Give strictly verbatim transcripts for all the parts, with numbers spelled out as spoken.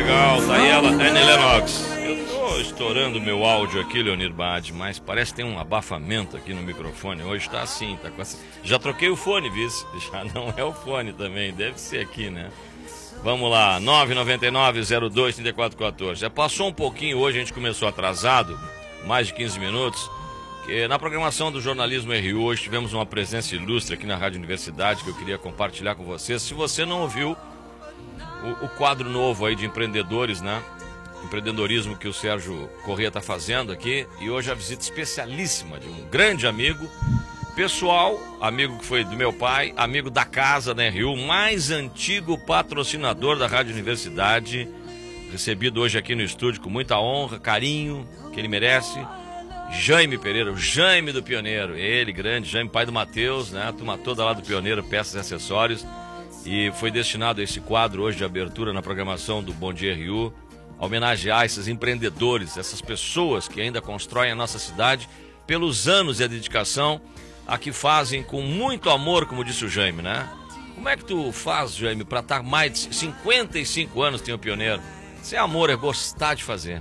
legal, tá aí ela, Annie Lennox. Eu tô estourando meu áudio aqui, Leonir Bade, mas parece que tem um abafamento aqui no microfone. Hoje tá assim, tá com essa... Já troquei o fone, vice. Já não é o fone também, deve ser aqui, né? Vamos lá, nove nove nove, zero dois, três quatro um quatro. Já passou um pouquinho hoje, a gente começou atrasado, mais de quinze minutos. Que na programação do Jornalismo R U, hoje tivemos uma presença ilustre aqui na Rádio Universidade que eu queria compartilhar com vocês. Se você não ouviu o, o quadro novo aí de empreendedores, né? Empreendedorismo que o Sérgio Corrêa está fazendo aqui. E hoje a visita especialíssima de um grande amigo, pessoal, amigo que foi do meu pai, amigo da casa da R U, mais antigo patrocinador da Rádio Universidade, recebido hoje aqui no estúdio com muita honra, carinho, que ele merece. Jaime Pereira, o Jaime do Pioneiro, ele, grande, Jaime, pai do Matheus, né? A turma toda lá do Pioneiro, peças e acessórios. E foi destinado a esse quadro hoje de abertura na programação do Bom Dia R U, a homenagear esses empreendedores, essas pessoas que ainda constroem a nossa cidade pelos anos e a dedicação a que fazem com muito amor, como disse o Jaime, né? Como é que tu faz, Jaime, para estar mais de cinquenta e cinco anos tem o Pioneiro? Isso é amor, é gostar de fazer.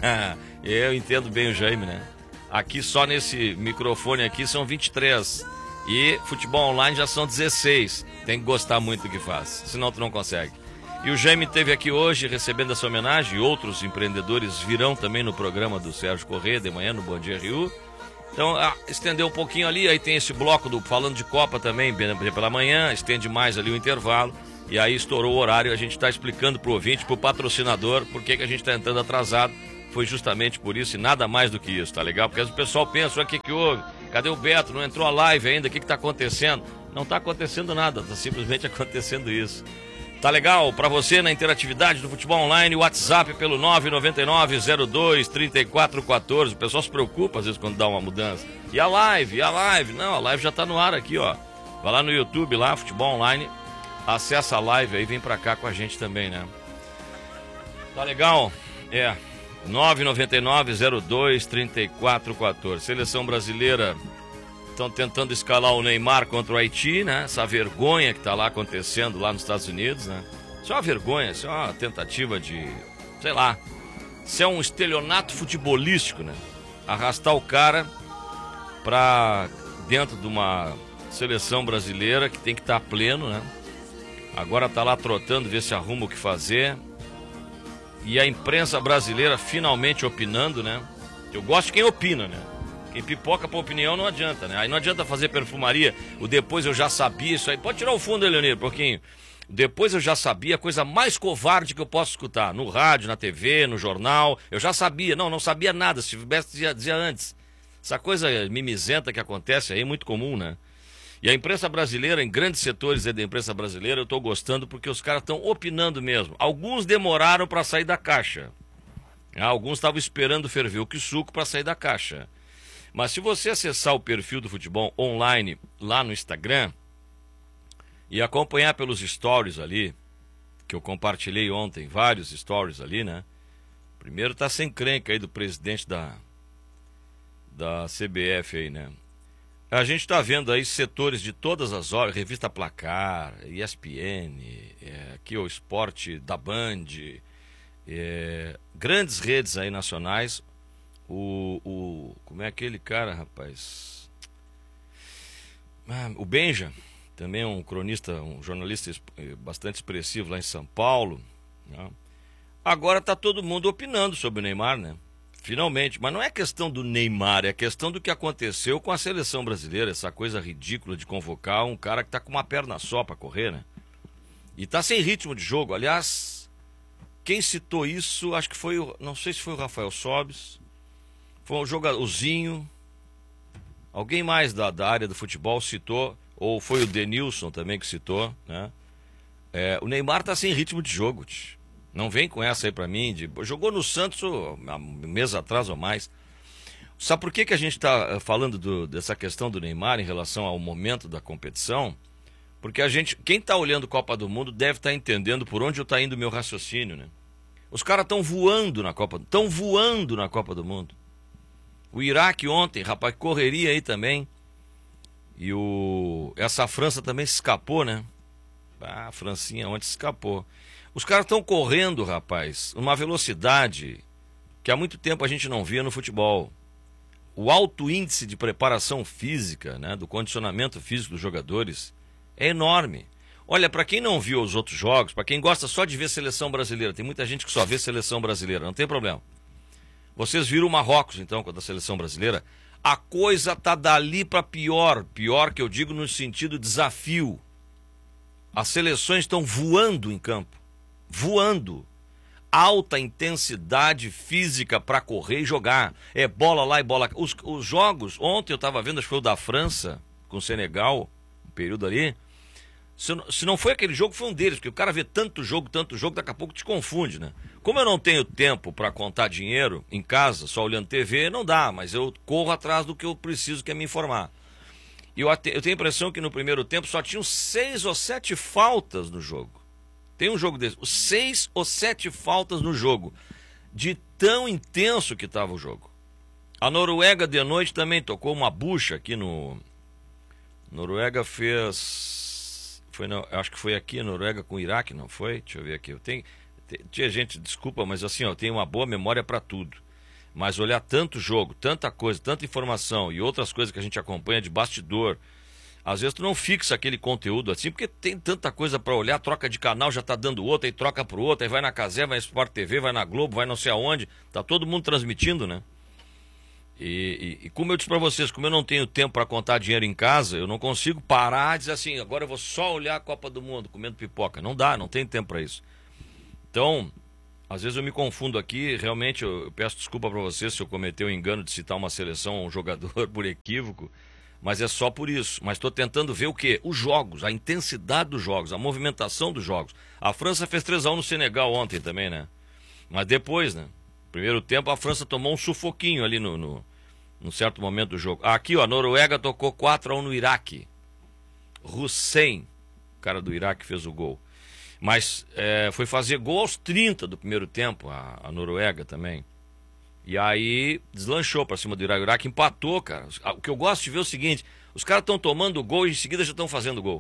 Eu entendo bem o Jaime, né? Aqui só nesse microfone aqui são vinte e três e futebol online já são dezesseis. Tem que gostar muito do que faz, senão tu não consegue. E o Jaime esteve aqui hoje recebendo essa homenagem e outros empreendedores virão também no programa do Sérgio Corrêa de manhã no Bom Dia R U. Então, ah, estendeu um pouquinho ali, aí tem esse bloco do falando de Copa também pela manhã, estende mais ali o intervalo e aí estourou o horário. A gente está explicando pro ouvinte, pro patrocinador, por que que a gente está entrando atrasado. Foi justamente por isso e nada mais do que isso, tá legal? Porque o pessoal pensa, o que que houve? Cadê o Beto? Não entrou a live ainda, o que que tá acontecendo? Não tá acontecendo nada, tá simplesmente acontecendo isso. Tá legal? Pra você na interatividade do futebol online, o WhatsApp pelo nove nove nove, zero dois, três quatro um quatro. O pessoal se preocupa às vezes quando dá uma mudança. E a live? E a live? Não, a live já tá no ar aqui, ó. Vai lá no YouTube, lá, futebol online, acessa a live aí, vem pra cá com a gente também, né? Tá legal? É... nove nove nove, zero dois, três quatro um quatro. Seleção brasileira estão tentando escalar o Neymar contra o Haiti, né? Essa vergonha que está lá acontecendo lá nos Estados Unidos, né? Isso é uma vergonha, isso é uma tentativa de, sei lá, isso é um estelionato futebolístico, né? Arrastar o cara para dentro de uma seleção brasileira que tem que estar pleno, né? Agora tá lá trotando, ver se arruma o que fazer. E a imprensa brasileira finalmente opinando, né? Eu gosto de quem opina, né? Quem pipoca pra opinião não adianta, né? Aí não adianta fazer perfumaria, o depois eu já sabia, isso aí. Pode tirar o fundo, Leonir, um pouquinho. Depois eu já sabia, a coisa mais covarde que eu posso escutar. No rádio, na T V, no jornal. Eu já sabia. Não, não sabia nada. Se tivesse, dizia, dizia antes. Essa coisa mimizenta que acontece aí é muito comum, né? E a imprensa brasileira, em grandes setores da imprensa brasileira, eu estou gostando porque os caras estão opinando mesmo. Alguns demoraram para sair da caixa. Alguns estavam esperando ferver o que suco para sair da caixa. Mas se você acessar o perfil do Futebol Online lá no Instagram e acompanhar pelos stories ali, que eu compartilhei ontem, vários stories ali, né? Primeiro tá sem crenca aí do presidente da, da C B F aí, né? A gente está vendo aí setores de todas as horas, Revista Placar, E S P N, é, aqui o Esporte da Band, é, grandes redes aí nacionais. O, o, como é aquele cara, rapaz? Ah, o Benja, também um cronista, um jornalista bastante expressivo lá em São Paulo, né? Agora está todo mundo opinando sobre o Neymar, né? Finalmente, mas não é questão do Neymar, é questão do que aconteceu com a seleção brasileira, essa coisa ridícula de convocar um cara que tá com uma perna só para correr, né? E tá sem ritmo de jogo. Aliás, quem citou isso, acho que foi, o, não sei se foi o Rafael Sobes, foi o jogadorzinho, alguém mais da, da área do futebol citou, ou foi o Denilson também que citou, né? É, o Neymar tá sem ritmo de jogo, tch. Não vem com essa aí pra mim, de, jogou no Santos há um mês atrás ou mais. Sabe por que que a gente tá falando do, dessa questão do Neymar em relação ao momento da competição? Porque a gente, quem tá olhando Copa do Mundo deve estar tá entendendo por onde tá indo o meu raciocínio, né? Os caras estão voando na Copa, estão voando na Copa do Mundo. O Iraque ontem, rapaz, correria aí também. E o essa França também se escapou, né? Ah, a Francinha ontem se escapou. Os caras estão correndo, rapaz, uma velocidade que há muito tempo a gente não via no futebol. O alto índice de preparação física, né, do condicionamento físico dos jogadores é enorme. Olha, para quem não viu os outros jogos, para quem gosta só de ver seleção brasileira, tem muita gente que só vê seleção brasileira, não tem problema. Vocês viram o Marrocos, então, com a seleção brasileira? A coisa tá dali para pior. Pior que eu digo no sentido desafio. As seleções estão voando em campo. Voando. Alta intensidade física para correr e jogar. É bola lá e bola cá. Os, os jogos, ontem eu estava vendo, acho que foi o da França, com o Senegal, um período ali. Se, se não foi aquele jogo, foi um deles, porque o cara vê tanto jogo, tanto jogo, daqui a pouco te confunde, né? Como eu não tenho tempo para contar dinheiro em casa, só olhando T V, não dá, mas eu corro atrás do que eu preciso, que é me informar. E eu, eu tenho a impressão que no primeiro tempo só tinham seis ou sete faltas no jogo. Tem um jogo desse, seis ou sete faltas no jogo, de tão intenso que estava o jogo. A Noruega de noite também tocou uma bucha aqui no... Noruega fez... Foi no... Acho que foi aqui a Noruega com o Iraque, não foi? Deixa eu ver aqui. Eu tenho... Tinha gente, desculpa, mas assim, ó, eu tenho uma boa memória para tudo. Mas olhar tanto jogo, tanta coisa, tanta informação e outras coisas que a gente acompanha de bastidor, às vezes tu não fixa aquele conteúdo assim, porque tem tanta coisa para olhar, troca de canal, já tá dando outra, aí troca pro outro, aí vai na Cazé, vai na Sport T V, vai na Globo, vai não sei aonde, tá todo mundo transmitindo, né? E, e, e como eu disse para vocês, como eu não tenho tempo para contar dinheiro em casa, eu não consigo parar e dizer assim, agora eu vou só olhar a Copa do Mundo comendo pipoca. Não dá, não tem tempo para isso. Então, às vezes eu me confundo aqui, realmente eu, eu peço desculpa para vocês se eu cometer o engano de citar uma seleção ou um jogador por equívoco, mas é só por isso. Mas estou tentando ver o quê? Os jogos, a intensidade dos jogos, a movimentação dos jogos. A França fez três a um no Senegal ontem também, né? Mas depois, né? Primeiro tempo a França tomou um sufoquinho ali no, no, num certo momento do jogo. Aqui, ó, a Noruega tocou quatro a um no Iraque. Hussein, o cara do Iraque, fez o gol. Mas é, foi fazer gol aos trinta do primeiro tempo, a, a Noruega também. E aí deslanchou pra cima do Iraque. O Iraque empatou, cara. O que eu gosto de ver é o seguinte, os caras estão tomando gol e em seguida já estão fazendo gol.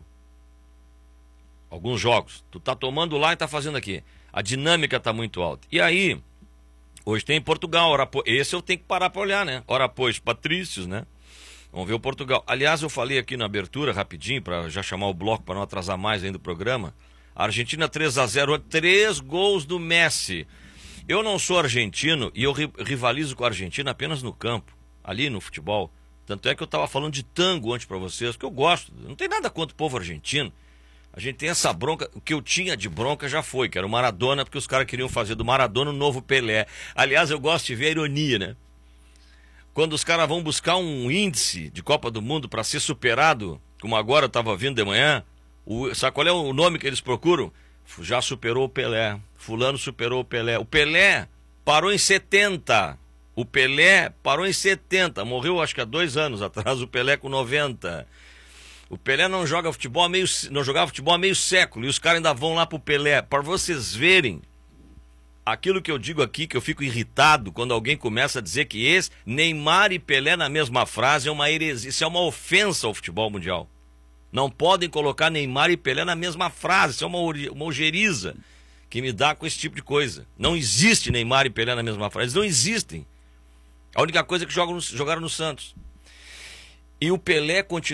Alguns jogos. Tu tá tomando lá e tá fazendo aqui. A dinâmica tá muito alta. E aí, hoje tem Portugal. Ora, esse eu tenho que parar pra olhar, né? Ora, pois, Patrícios, né? Vamos ver o Portugal. Aliás, eu falei aqui na abertura, rapidinho, para já chamar o bloco, para não atrasar mais ainda o programa. A Argentina três a zero, três gols do Messi. Eu não sou argentino e eu rivalizo com a Argentina apenas no campo, ali no futebol. Tanto é que eu estava falando de tango antes para vocês, porque eu gosto. Não tem nada contra o povo argentino. A gente tem essa bronca, o que eu tinha de bronca já foi, que era o Maradona, porque os caras queriam fazer do Maradona um novo Pelé. Aliás, eu gosto de ver a ironia, né? Quando os caras vão buscar um índice de Copa do Mundo para ser superado, como agora eu estava vindo de manhã, o, sabe qual é o nome que eles procuram? Já superou o Pelé. Fulano superou o Pelé. O Pelé parou em setenta. O Pelé parou em setenta. Morreu acho que há dois anos atrás, o Pelé com noventa. O Pelé não joga futebol há meio, não jogava futebol há meio século. E os caras ainda vão lá pro Pelé. Para vocês verem aquilo que eu digo aqui, que eu fico irritado quando alguém começa a dizer que esse Neymar e Pelé na mesma frase é uma heresia. Isso é uma ofensa ao futebol mundial. Não podem colocar Neymar e Pelé na mesma frase. Isso é uma, uma ojeriza que me dá com esse tipo de coisa. Não existe Neymar e Pelé na mesma frase. Eles não existem. A única coisa é que jogam no, jogaram no Santos. E o Pelé continua